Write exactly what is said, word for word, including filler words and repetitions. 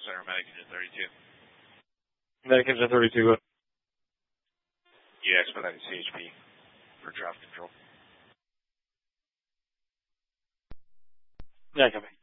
Center, Medic Engine thirty-two. Medic Engine thirty-two, good. You expedited C H P for draft control. Yeah, copy.